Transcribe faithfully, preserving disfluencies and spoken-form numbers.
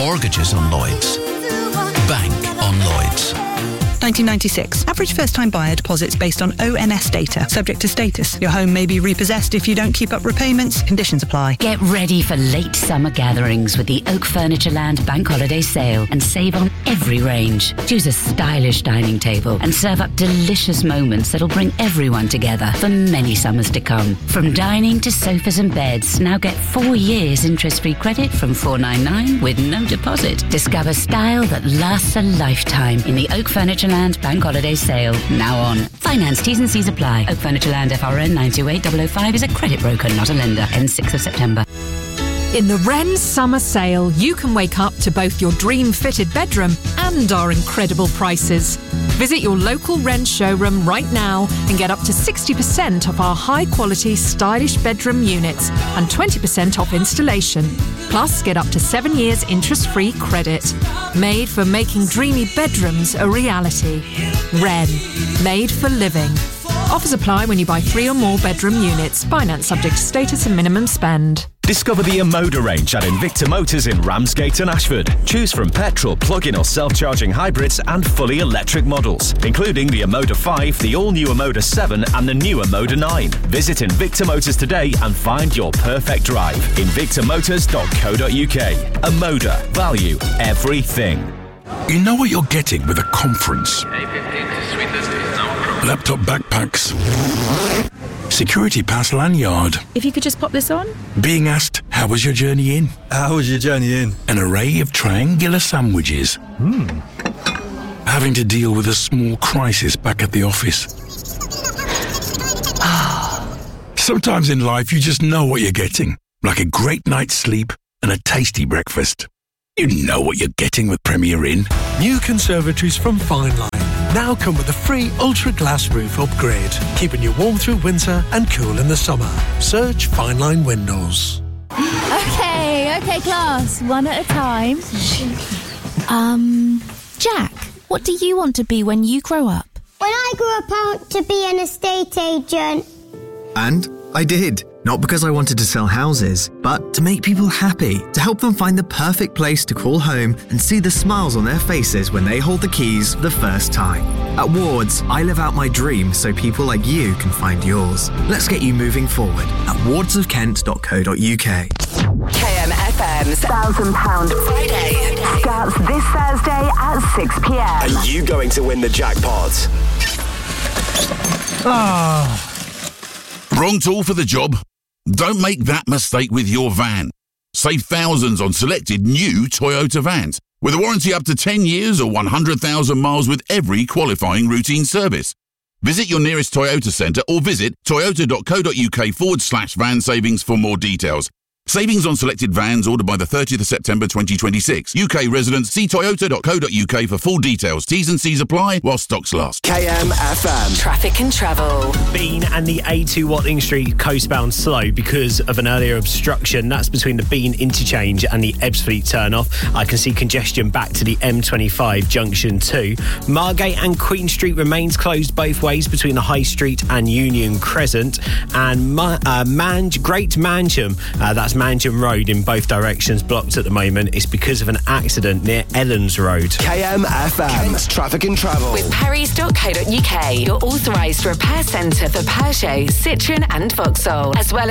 Mortgages on Lloyds. Bank on Lloyds. nineteen ninety-six. Average first-time buyer deposits based on O N S data. Subject to status. Your home may be repossessed if you don't keep up repayments. Conditions apply. Get ready for late summer gatherings with the Oak Furnitureland Bank Holiday Sale and save on every range. Choose a stylish dining table and serve up delicious moments that'll bring everyone together for many summers to come. From dining to sofas and beds, now get four years interest-free credit from four ninety-nine with no deposit. Discover style that lasts a lifetime in the Oak Furnitureland Bank Holiday Sale, now on. Finance T's and C's apply. Oak Furnitureland F R N nine two eight zero zero five is a credit broker, not a lender. Ends sixth of September. In the Wren Summer Sale, you can wake up to both your dream-fitted bedroom and our incredible prices. Visit your local Wren showroom right now and get up to sixty percent off our high-quality, stylish bedroom units and twenty percent off installation. Plus, get up to seven years interest-free credit. Made for making dreamy bedrooms a reality. Wren. Made for living. Offers apply when you buy three or more bedroom units. Finance subject to status and minimum spend. Discover the Emoda range at Invicta Motors in Ramsgate and Ashford. Choose from petrol, plug-in or self-charging hybrids and fully electric models, including the Emoda five, the all-new Emoda seven and the new Emoda nine. Visit Invicta Motors today and find your perfect drive. invicta motors dot co dot uk. Emoda. Value everything. You know what you're getting with a conference. Laptop backpacks. Security pass lanyard. If you could just pop this on. Being asked, how was your journey in? How was your journey in? An array of triangular sandwiches. Hmm. Having to deal with a small crisis back at the office. Sometimes in life you just know what you're getting. Like a great night's sleep and a tasty breakfast. You know what you're getting with Premier Inn. New conservatories from Fine Line now come with a free Ultra Glass roof upgrade, keeping you warm through winter and cool in the summer. Search Fine Line Windows. Okay, okay, class, one at a time. Um, Jack, what do you want to be when you grow up? When I grew up, I want to be an estate agent. And I did. Not because I wanted to sell houses, but to make people happy, to help them find the perfect place to call home and see the smiles on their faces when they hold the keys for the first time. At Wards, I live out my dream so people like you can find yours. Let's get you moving forward at wards of kent dot co dot uk. K M F M's one thousand pounds Friday starts this Thursday at six p m. Are you going to win the jackpot? Ah. Wrong tool for the job? Don't make that mistake with your van. Save thousands on selected new Toyota vans with a warranty up to ten years or one hundred thousand miles with every qualifying routine service. Visit your nearest Toyota centre or visit toyota dot co dot uk forward slash van savings for more details. Savings on selected vans ordered by the thirtieth of September twenty twenty-six. U K residents, see toyota dot co dot uk for full details. T's and C's apply while stocks last. K M F M. Traffic and travel. Bean and the A two Watling Street coastbound slow because of an earlier obstruction. That's between the Bean interchange and the Ebbsfleet turn-off. I can see congestion back to the M twenty-five junction two. Margate and Queen Street remains closed both ways between the High Street and Union Crescent. And Ma- uh, Man- Great Mancham, uh, that's Mancham Road in both directions blocked at the moment. It's because of an accident near Ellens Road. K M F M. Traffic and travel. With Perry's dot co dot uk, your authorised repair centre for Peugeot, Citroën and Vauxhall, as well as